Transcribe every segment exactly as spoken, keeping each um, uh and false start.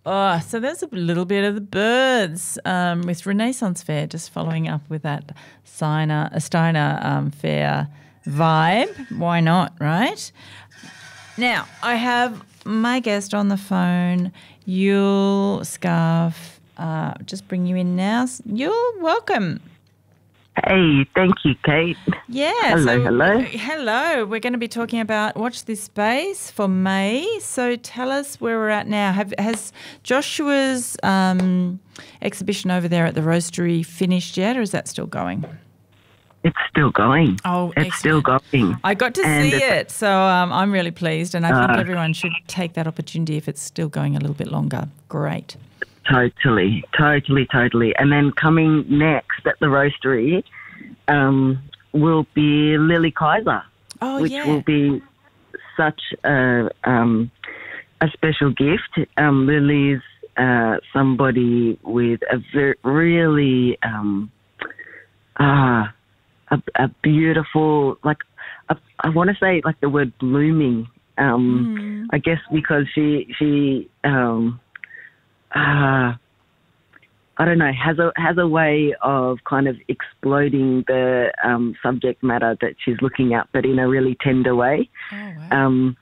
Oh, so there's a little bit of the birds um, with Renaissance Fair, just following up with that Steiner, uh, Steiner um, Fair vibe. Why not, right? Now, I have my guest on the phone, Yul Scarf. Uh, just bring you in now. Yul, welcome. Hey, thank you, Kate. Yeah. Hello, so, hello. Hello. We're going to be talking about Watch This Space for May. So tell us where we're at now. Have, has Joshua's um, exhibition over there at the Roastery finished yet, or is that still going? It's still going. Oh, It's excellent. still going. I got to And see it, so um, I'm really pleased, and I think Uh, everyone should take that opportunity if it's still going a little bit longer. Great. Totally, totally, totally. And then coming next at the Roastery um, will be Lily Kaiser, Oh, which yeah. will be such a, um, a special gift. Um, Lily's uh, somebody with a ver- really um, ah, a, a beautiful, like, a, I want to say like the word blooming, um, Mm. I guess because she, she um, uh, I don't know, has a has a way of kind of exploding the um, subject matter that she's looking at, but in a really tender way. Oh, wow. Um,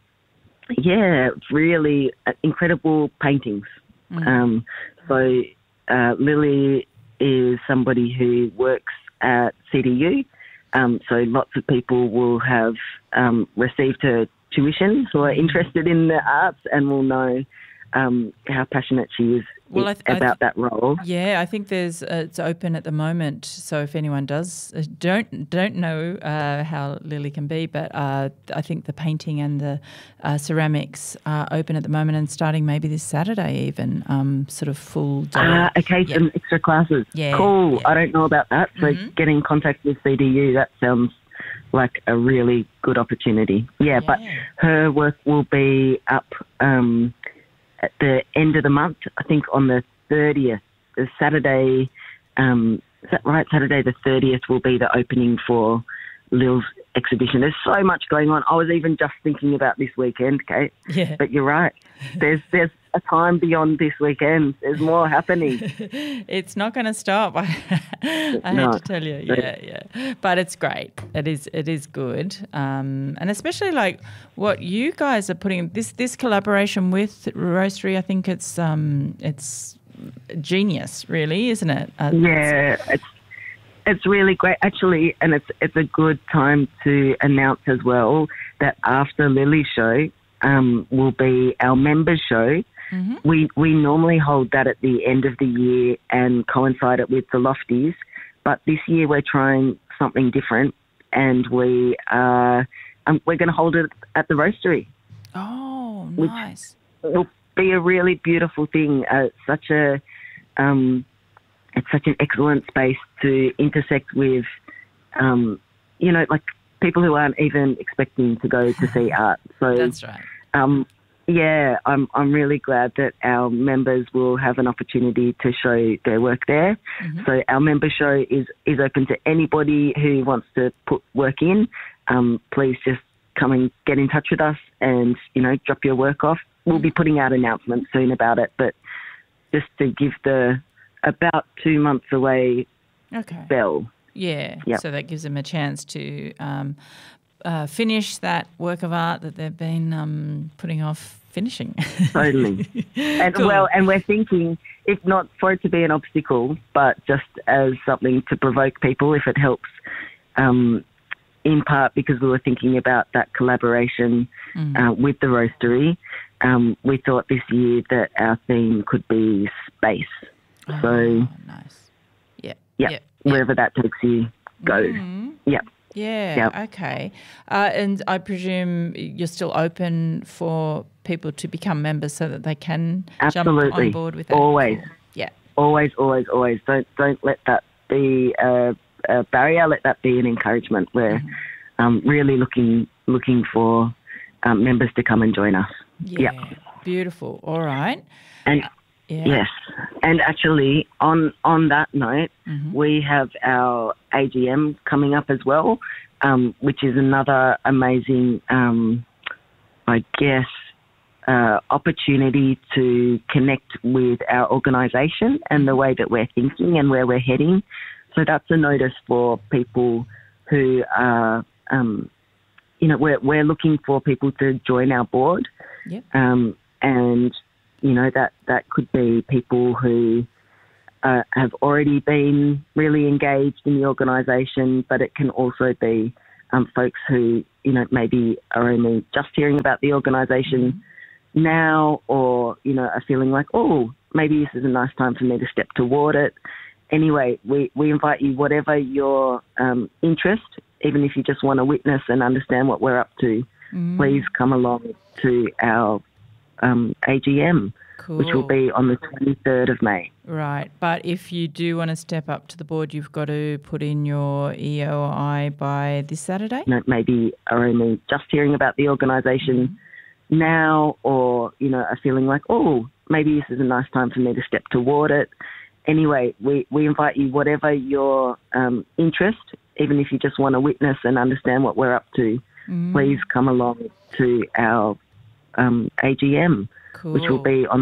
yeah, really uh, incredible paintings. Mm. Um, so uh, Lily is somebody who works at C D U, um, so lots of people will have um, received her tuition who are interested in the arts and will know um, how passionate she is Well, I th- I about th- that role. Yeah, I think there's uh, it's open at the moment. So if anyone does uh, don't don't know uh, how Lily can be, but uh, I think the painting and the uh, ceramics are open at the moment and starting maybe this Saturday even, um, sort of full day. Ah, okay, Yeah. some extra classes. Yeah, Cool. yeah. I don't know about that. So Mhm. get in contact with C D U. That sounds like a really good opportunity. Yeah, but Yeah. her work will be up um, at the end of the month, I think on the thirtieth, the Saturday, um, is that right? Saturday the thirtieth will be the opening for Lil's exhibition. There's so much going on. I was even just thinking about this weekend, Kate. Yeah. But you're right. There's there's a time beyond this weekend. There's more happening. It's not going to stop. I hate No. to tell you, yeah, yeah. But it's great. It is, it is good, um, and especially like what you guys are putting this this collaboration with Roastery. I think it's um, it's genius, really, isn't it? Uh, Yeah, it's it's really great actually, and it's it's a good time to announce as well that after Lily's show um, will be our members show. Mhm. We we normally hold that at the end of the year and coincide it with the Lofties, but this year we're trying something different, and we are um, we're going to hold it at the Roastery. Oh, Which- nice. It'll be a really beautiful thing. Uh, such a um, it's such an excellent space to intersect with, um, you know, like people who aren't even expecting to go to see art. So, That's right. um, yeah, I'm I'm really glad that our members will have an opportunity to show their work there. Mhm. So our member show is is open to anybody who wants to put work in. Um, please just come and get in touch with us, and you know, drop your work off. We'll be putting out announcements soon about it, but just to give the about two months away Okay. bell. Yeah. Yep. So that gives them a chance to um, uh, finish that work of art that they've been um, putting off finishing. Totally. And Cool. well, and we're thinking, if not for it to be an obstacle, but just as something to provoke people, if it helps, um, in part because we were thinking about that collaboration Mm. uh, with the Roastery. Um, we thought this year that our theme could be space. So, Oh, nice. Yeah. yeah, Yeah. wherever that takes you, go. Mm. Yeah. Yeah. Yep. Okay. Uh, and I presume you're still open for people to become members so that they can jump Absolutely. on board with that. Always. Cool. Yeah. Always, always, always. Don't don't let that be a, a barrier. Let that be an encouragement. We're Mm-hmm. um, really looking looking for um, members to come and join us. Yeah. Yep. Beautiful. All right. And Yeah. yes, and actually on on that note, Mhm. we have our A G M coming up as well, um, which is another amazing, um, I guess, uh, opportunity to connect with our organisation and the way that we're thinking and where we're heading. So that's a notice for people who are, um, you know, we're, we're looking for people to join our board. Yep. Um, and, you know, that, that could be people who uh, have already been really engaged in the organisation, but it can also be um, folks who, you know, maybe are only just hearing about the organisation mm-hmm. now, or, you know, are feeling like, oh, maybe this is a nice time for me to step toward it. Anyway, we, we invite you, whatever your um, interest, even if you just want to witness and understand what we're up to, mm. please come along to our um, A G M, cool. which will be on the twenty-third of May. Right, but if you do want to step up to the board, you've got to put in your E O I by this Saturday? You know, maybe are only just hearing about the organisation mm. now, or, you know, are feeling like, oh, maybe this is a nice time for me to step toward it. Anyway, we, we invite you, whatever your um, interest, even if you just want to witness and understand what we're up to, mm. please come along to our um, A G M, cool. which will be on